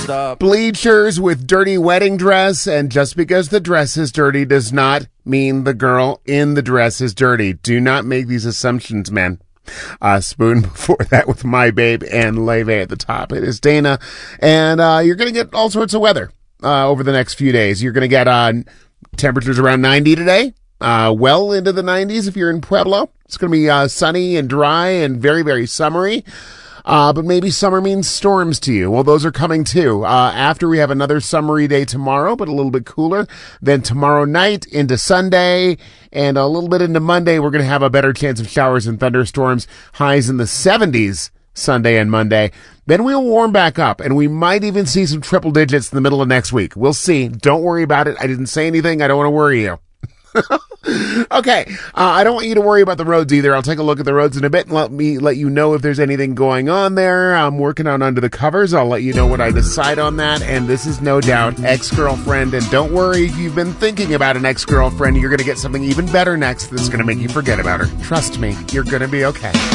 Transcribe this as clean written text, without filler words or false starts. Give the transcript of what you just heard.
stop. Bleachers with dirty wedding dress, and just because the dress is dirty does not mean the girl in the dress is dirty. Do not make these assumptions, men. Spoon before that with My Babe and Leve at the top. It is Dana, and you're going to get all sorts of weather over the next few days. You're going to get temperatures around 90 today, well into the 90s if you're in Pueblo. It's going to be sunny and dry and very, very summery. But maybe summer means storms to you. Well, those are coming too. After we have another summery day tomorrow, but a little bit cooler. Then tomorrow night into Sunday and a little bit into Monday, we're going to have a better chance of showers and thunderstorms. Highs in the 70s Sunday and Monday. Then we'll warm back up, and we might even see some triple digits in the middle of next week. We'll see. Don't worry about it. I didn't say anything. I don't want to worry you. Okay, I don't want you to worry about the roads either. I'll take a look at the roads in a bit and let you know if there's anything going on there. I'm working on Under the Covers. I'll let you know what I decide on that. And this is no doubt Ex-Girlfriend. And don't worry if you've been thinking about an ex-girlfriend. You're going to get something even better next that's going to make you forget about her. Trust me, you're going to be okay.